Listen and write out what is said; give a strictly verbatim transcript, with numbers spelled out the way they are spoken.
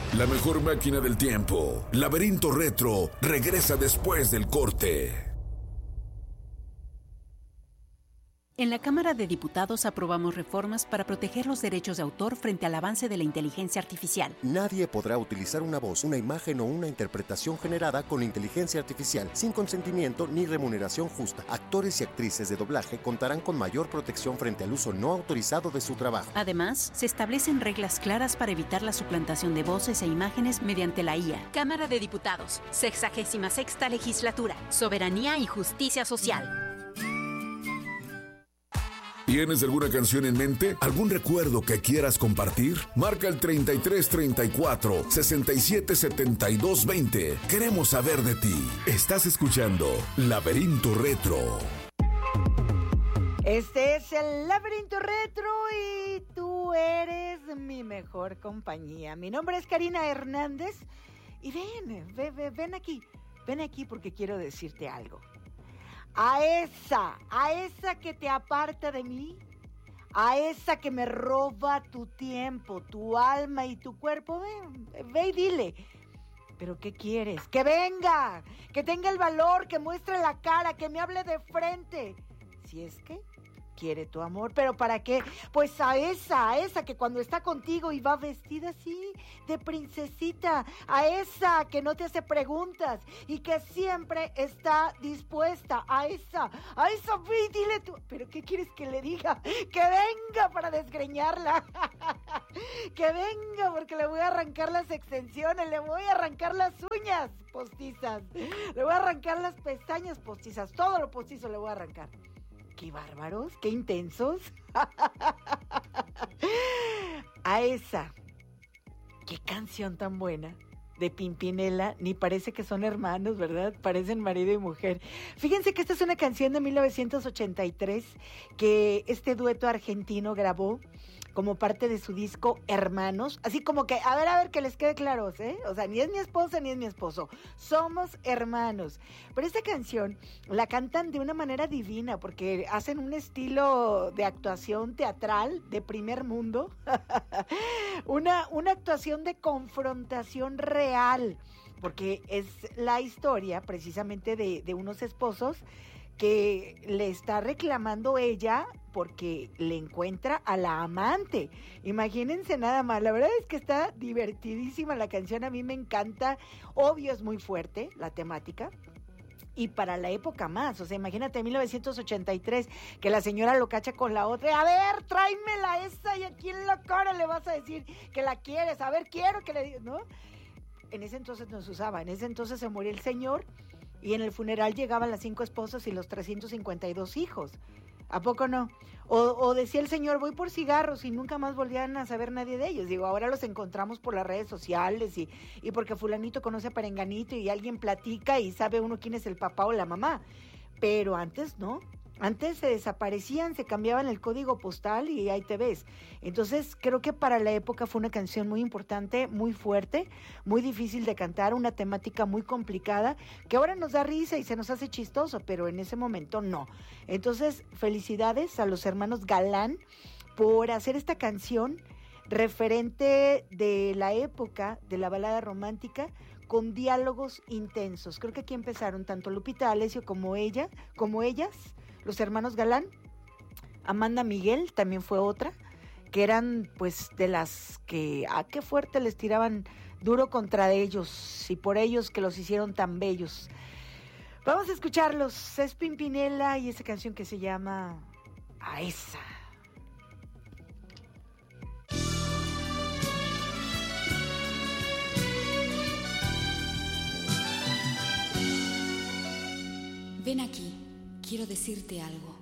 La mejor máquina del tiempo, Laberinto Retro, regresa después del corte. En la Cámara de Diputados aprobamos reformas para proteger los derechos de autor frente al avance de la inteligencia artificial. Nadie podrá utilizar una voz, una imagen o una interpretación generada con inteligencia artificial sin consentimiento ni remuneración justa. Actores y actrices de doblaje contarán con mayor protección frente al uso no autorizado de su trabajo. Además, se establecen reglas claras para evitar la suplantación de voces e imágenes mediante la I A. Cámara de Diputados, sexagésima sexta legislatura, soberanía y justicia social. ¿Tienes alguna canción en mente? ¿Algún recuerdo que quieras compartir? Marca el treinta y tres treinta y cuatro, sesenta y siete setenta y dos veinte. Queremos saber de ti. Estás escuchando Laberinto Retro. Este es el Laberinto Retro y tú eres mi mejor compañía. Mi nombre es Karina Hernández y ven, ven, ven, ven aquí, ven aquí porque quiero decirte algo. A esa, a esa que te aparta de mí, a esa que me roba tu tiempo, tu alma y tu cuerpo, ve, ve y dile. ¿Pero qué quieres? ¡Que venga! ¡Que tenga el valor! ¡Que muestre la cara! ¡Que me hable de frente! Si es que quiere tu amor, ¿pero para qué? Pues a esa, a esa que cuando está contigo y va vestida así, de princesita, a esa que no te hace preguntas y que siempre está dispuesta, a esa, a esa, ve y dile tú, ¿pero qué quieres que le diga? Que venga para desgreñarla, que venga porque le voy a arrancar las extensiones, le voy a arrancar las uñas postizas, le voy a arrancar las pestañas postizas, todo lo postizo le voy a arrancar. ¡Qué bárbaros! ¡Qué intensos! A esa. ¡Qué canción tan buena! De Pimpinela, ni parece que son hermanos, ¿verdad? Parecen marido y mujer. Fíjense que esta es una canción de mil novecientos ochenta y tres que este dueto argentino grabó como parte de su disco Hermanos, así como que, a ver, a ver, que les quede claro, ¿eh? O sea, ni es mi esposa ni es mi esposo, somos hermanos. Pero esta canción la cantan de una manera divina, porque hacen un estilo de actuación teatral de primer mundo, una, una actuación de confrontación real, porque es la historia precisamente de, de unos esposos que le está reclamando ella porque le encuentra a la amante. Imagínense nada más, la verdad es que está divertidísima la canción, a mí me encanta, obvio es muy fuerte la temática, y para la época más, o sea, imagínate mil novecientos ochenta y tres, que la señora lo cacha con la otra, a ver, tráemela esa y aquí en la cara le vas a decir que la quieres, a ver, quiero que le digas, ¿no? En ese entonces no se usaba, en ese entonces se murió el señor, y en el funeral llegaban las cinco esposas y los trescientos cincuenta y dos hijos. ¿A poco no? O, o decía el señor, voy por cigarros y nunca más volvían a saber nadie de ellos. Digo, ahora los encontramos por las redes sociales y, y porque fulanito conoce a perenganito y alguien platica y sabe uno quién es el papá o la mamá. Pero antes no. Antes se desaparecían, se cambiaban el código postal y ahí te ves. Entonces creo que para la época fue una canción muy importante, muy fuerte, muy difícil de cantar, una temática muy complicada, que ahora nos da risa y se nos hace chistoso, pero en ese momento no. Entonces, felicidades a los hermanos Galán por hacer esta canción referente de la época de la balada romántica, con diálogos intensos. Creo que aquí empezaron tanto Lupita D'Alessio como ella, como ellas, los hermanos Galán. Amanda Miguel también fue otra, que eran pues de las que, ah, qué fuerte les tiraban duro contra ellos, y por ellos que los hicieron tan bellos. Vamos a escucharlos, es Pimpinela y esa canción que se llama A esa. Ven aquí, quiero decirte algo.